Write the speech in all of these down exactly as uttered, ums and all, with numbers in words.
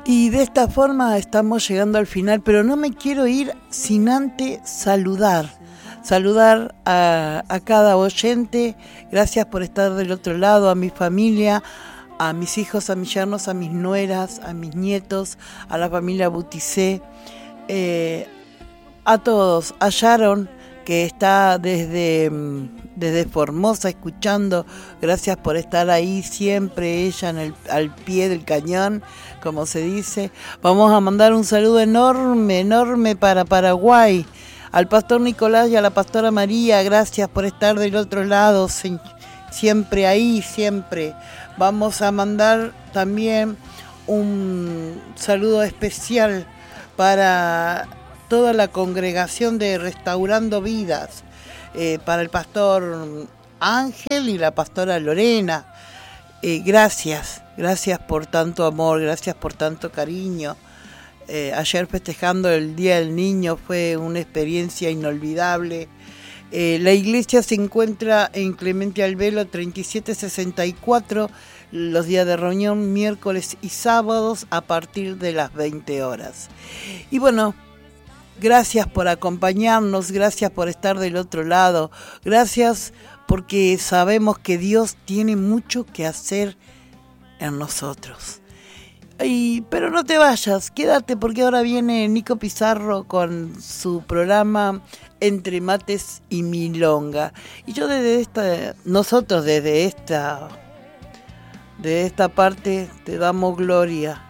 Y de esta forma estamos llegando al final, pero no me quiero ir sin antes saludar. Saludar a, a cada oyente. Gracias por estar del otro lado, a mi familia, a mis hijos, a mis yernos, a mis nueras, a mis nietos, a la familia Buticé, eh, a todos, a Sharon, que está desde, desde Formosa escuchando. Gracias por estar ahí siempre, ella en el, al pie del cañón, como se dice. Vamos a mandar un saludo enorme, enorme para Paraguay, al pastor Nicolás y a la pastora María. Gracias por estar del otro lado, siempre ahí, siempre. Vamos a mandar también un saludo especial para toda la congregación de Restaurando Vidas, eh, para el pastor Ángel y la pastora Lorena. Eh, gracias, gracias por tanto amor, gracias por tanto cariño. Eh, ayer festejando el Día del Niño fue una experiencia inolvidable. Eh, la iglesia se encuentra en Clemente Albelo treinta y siete sesenta y cuatro, los días de reunión miércoles y sábados a partir de las veinte horas. Y bueno, gracias por acompañarnos, gracias por estar del otro lado, gracias porque sabemos que Dios tiene mucho que hacer en nosotros. Y, pero no te vayas, quédate porque ahora viene Nico Pizarro con su programa Entre Mates y Milonga. Y yo desde esta, nosotros desde esta, de esta parte te damos gloria.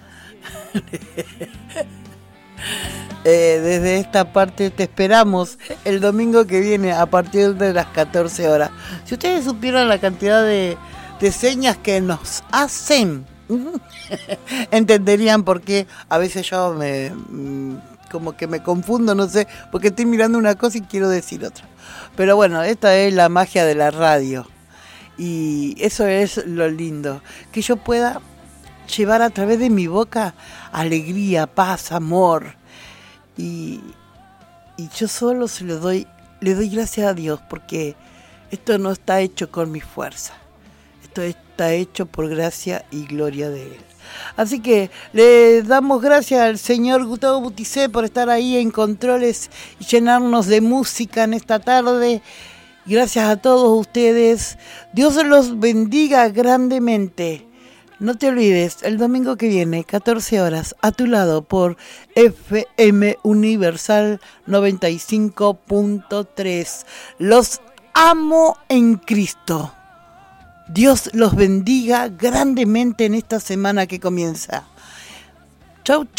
Eh, desde esta parte te esperamos el domingo que viene a partir de las catorce horas. Si ustedes supieran la cantidad de, de señas que nos hacen, entenderían por qué a veces yo me como que me confundo, no sé, porque estoy mirando una cosa y quiero decir otra. Pero bueno, esta es la magia de la radio y eso es lo lindo, que yo pueda llevar a través de mi boca alegría, paz, amor. Y, y yo solo se lo doy, le doy gracias a Dios porque esto no está hecho con mi fuerza. Esto está hecho por gracia y gloria de Él. Así que le damos gracias al señor Gustavo Buticé por estar ahí en controles y llenarnos de música en esta tarde. Gracias a todos ustedes. Dios los bendiga grandemente. No te olvides, el domingo que viene, catorce horas, a tu lado por F M Universal noventa y cinco punto tres. Los amo en Cristo. Dios los bendiga grandemente en esta semana que comienza. Chau, chau.